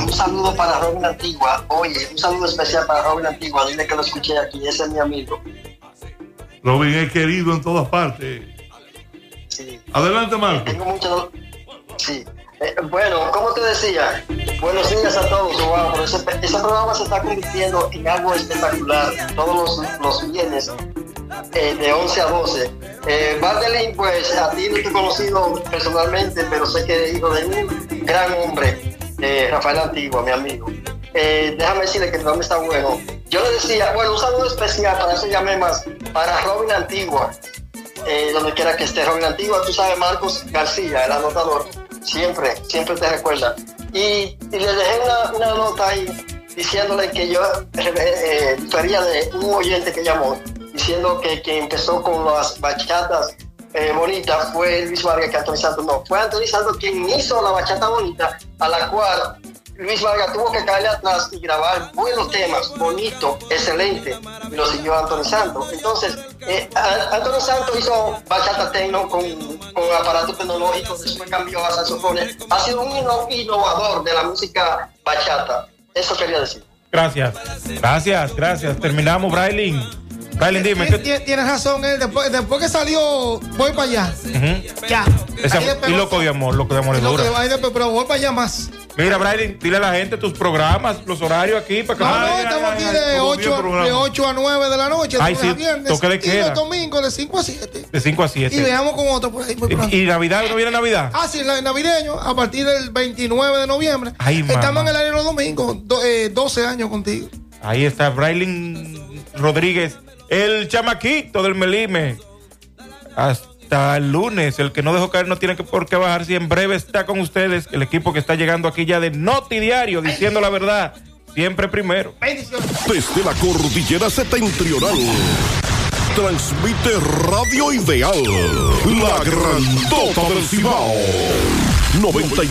un saludo para Robin Antigua. Oye, un saludo especial para Robin Antigua. Dile que lo escuché aquí, ese es mi amigo. Robin es querido en todas partes. Sí. Adelante, Marco. Tengo mucho. Sí. Bueno, como te decía, buenos días a todos. Wow, pero ese programa se está convirtiendo en algo espectacular. Todos los viernes, de 11 a 12. Madeline, pues a ti no te he conocido personalmente, pero sé que es hijo de un gran hombre, Rafael Antigua, mi amigo. Déjame decirle que el programa está bueno. Yo le decía, bueno, un saludo especial, para eso llamé más, para Robin Antigua, donde quiera que esté Robin Antigua. Tú sabes, Marcos García, el anotador, siempre te recuerda. Y le dejé una nota ahí diciéndole que yo refería de un oyente que llamó, diciendo que quien empezó con las bachatas bonitas fue Luis Vargas, que Anthony Santos no. Fue Anthony Santos quien hizo la bachata bonita, a la cual Luis Vargas tuvo que caerle atrás y grabar buenos temas, bonito, excelente, y lo siguió Anthony Santos. Entonces, Anthony Santos hizo bachata techno con aparatos tecnológicos, después cambió a saxofones. Ha sido un innovador de la música bachata. Eso quería decir. Gracias. Terminamos, Brailin, dime. Tienes razón, él después que salió, voy para allá. Ya. Y loco de amor es duro. Pero voy para allá más. Mira, Brailin, dile a la gente tus programas, los horarios aquí. Para que estamos aquí de 8 a 9 de la noche. Ay, sí, toque de queda. Y los domingos de 5 a 7. De 5 a 7. Y veamos con otro por ahí. ¿Y Navidad? ¿No viene Navidad? Ah, sí, el navideño, a partir del 29 de noviembre. Ay, estamos en el aire los domingos, 12 años contigo. Ahí está Brailin Rodríguez, el chamaquito del Melime. Hasta el lunes, el que no dejó caer no tiene por qué bajar. Si en breve está con ustedes el equipo que está llegando aquí ya de Noti Diario, diciendo la verdad, siempre primero. Desde la cordillera septentrional, transmite Radio Ideal, la grandota del Cibao, 90.